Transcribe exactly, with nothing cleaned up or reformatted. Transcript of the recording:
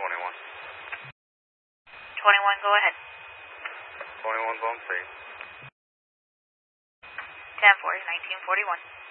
twenty-one. twenty-one, go ahead. twenty-one's on scene. ten forty, nineteen forty-one.